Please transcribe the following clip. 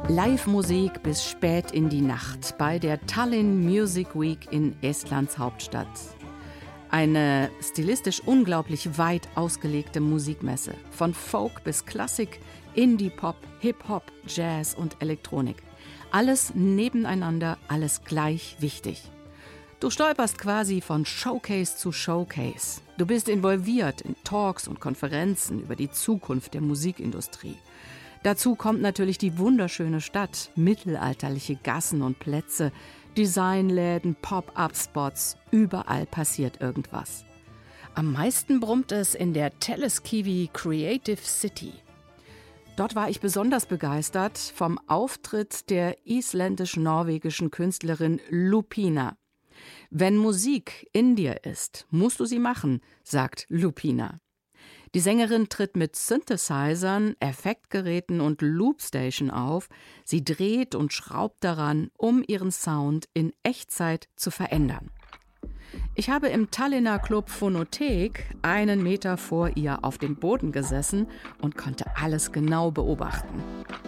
Live-Musik bis spät in die Nacht bei der Tallinn Music Week in Estlands Hauptstadt. Eine stilistisch unglaublich weit ausgelegte Musikmesse. Von Folk bis Klassik, Indie-Pop, Hip-Hop, Jazz und Elektronik. Alles nebeneinander, alles gleich wichtig. Du stolperst quasi von Showcase zu Showcase. Du bist involviert in Talks und Konferenzen über die Zukunft der Musikindustrie. Dazu kommt natürlich die wunderschöne Stadt, mittelalterliche Gassen und Plätze, Designläden, Pop-up-Spots, überall passiert irgendwas. Am meisten brummt es in der Teleskivi Creative City. Dort war ich besonders begeistert vom Auftritt der isländisch-norwegischen Künstlerin Lupina. Wenn Musik in dir ist, musst du sie machen, sagt Lupina. Die Sängerin tritt mit Synthesizern, Effektgeräten und Loopstation auf. Sie dreht und schraubt daran, um ihren Sound in Echtzeit zu verändern. Ich habe im Tallinner Club Phonothek 1 Meter vor ihr auf dem Boden gesessen und konnte alles genau beobachten.